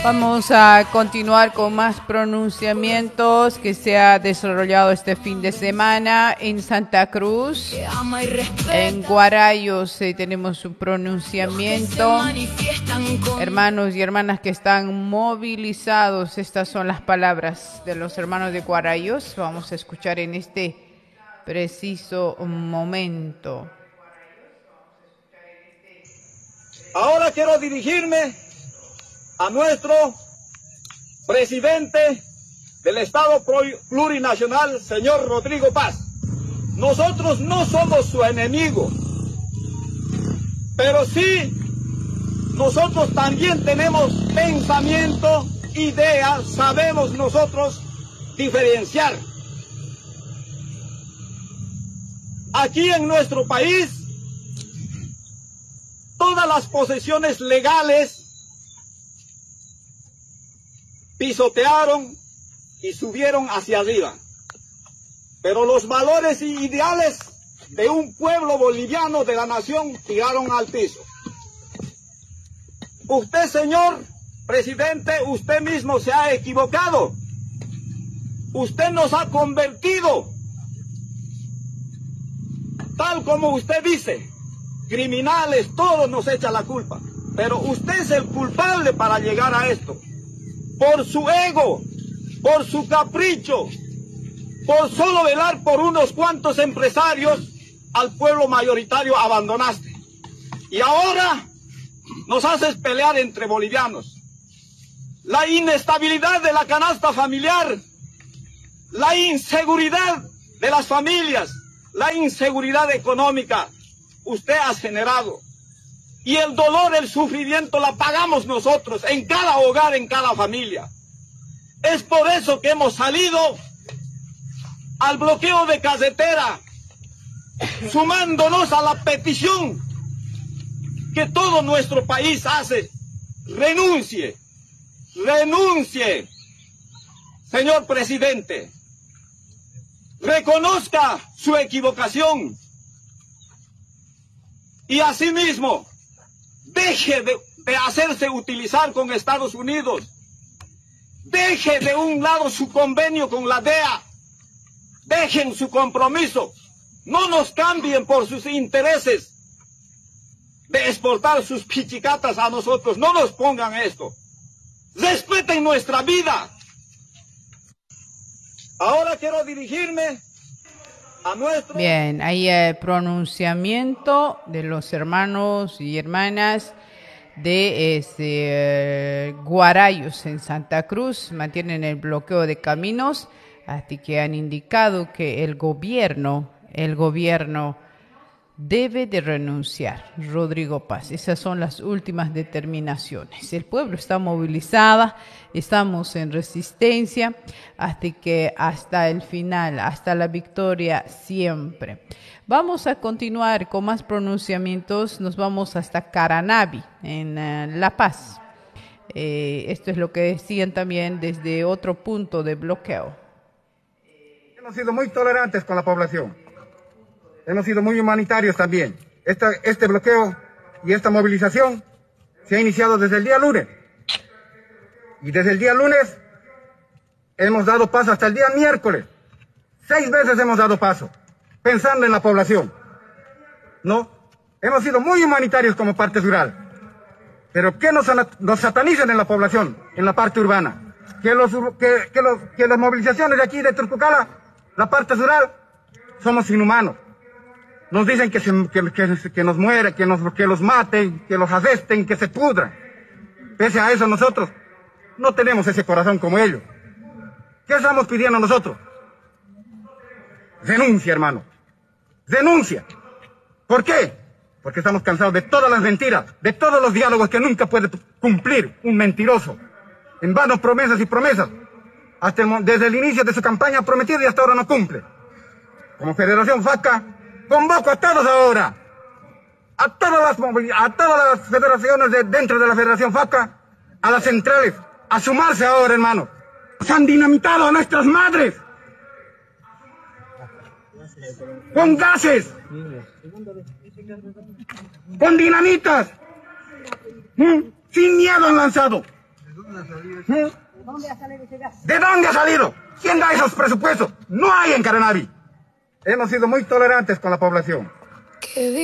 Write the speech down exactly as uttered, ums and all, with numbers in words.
Vamos a continuar con más pronunciamientos que se ha desarrollado este fin de semana en Santa Cruz. En Guarayos eh, tenemos su pronunciamiento. Hermanos y hermanas que están movilizados, estas son las palabras de los hermanos de Guarayos. Vamos a escuchar en este preciso momento. Ahora quiero dirigirme a nuestro presidente del Estado Plurinacional, señor Rodrigo Paz. Nosotros no somos su enemigo, pero sí nosotros también tenemos pensamiento, ideas, sabemos nosotros diferenciar. Aquí en nuestro país, todas las posesiones legales pisotearon y subieron hacia arriba. Pero los valores y ideales de un pueblo boliviano, de la nación, tiraron al piso. Usted, señor presidente, usted mismo se ha equivocado. Usted nos ha convertido, tal como usted dice, criminales, todos nos echan la culpa. Pero usted es el culpable para llegar a esto. Por su ego, por su capricho, por solo velar por unos cuantos empresarios, al pueblo mayoritario abandonaste. Y ahora nos haces pelear entre bolivianos. La inestabilidad de la canasta familiar, la inseguridad de las familias, la inseguridad económica, usted ha generado. Y el dolor, el sufrimiento la pagamos nosotros, en cada hogar, en cada familia. Es por eso que hemos salido al bloqueo de carretera, sumándonos a la petición que todo nuestro país hace. Renuncie, renuncie, señor presidente. Reconozca su equivocación. Y asimismo, deje de, de hacerse utilizar con Estados Unidos. Deje de un lado su convenio con la D E A. Dejen su compromiso. No nos cambien por sus intereses de exportar sus pichicatas a nosotros. No nos pongan esto. Respeten nuestra vida. Ahora quiero dirigirme a nuestro... Bien, hay el pronunciamiento de los hermanos y hermanas de este, eh, Guarayos en Santa Cruz. Mantienen el bloqueo de caminos, así que han indicado que el gobierno, el gobierno debe de renunciar. Rodrigo Paz, esas son las últimas determinaciones. El pueblo está movilizado, estamos en resistencia, así que hasta el final, hasta la victoria siempre. Vamos a continuar con más pronunciamientos. Nos vamos hasta Caranavi, en uh, La Paz. Eh, esto es lo que decían también desde otro punto de bloqueo. Hemos sido muy tolerantes con la población. Hemos sido muy humanitarios también. Esta, este bloqueo y esta movilización se ha iniciado desde el día lunes. Y desde el día lunes hemos dado paso hasta el día miércoles. Seis veces hemos dado paso, pensando en la población. No, hemos sido muy humanitarios como parte rural. Pero que nos, nos satanicen en la población, en la parte urbana. Que, los, que, que, los, que las movilizaciones de aquí de Turcucala, la parte rural, somos inhumanos. Nos dicen que, se, que, que, que nos muera, que, nos, que los maten, que los arresten, que se pudran. Pese a eso nosotros no tenemos ese corazón como ellos. ¿Qué estamos pidiendo nosotros? Renuncia, hermano. Renuncia. ¿Por qué? Porque estamos cansados de todas las mentiras, de todos los diálogos que nunca puede cumplir un mentiroso. En vano promesas y promesas. Hasta el, desde el inicio de su campaña prometida y hasta ahora no cumple. Como Federación FACA, convoco a todos ahora, a todas las, a todas las federaciones de, dentro de la Federación FACA, a las centrales, a sumarse ahora, hermano. Se han dinamitado a nuestras madres con gases, con dinamitas, ¿Mm? Sin miedo han lanzado. ¿Mm? ¿De dónde ha salido? ¿Quién da esos presupuestos? No hay en Caranavi. Hemos sido muy tolerantes con la población.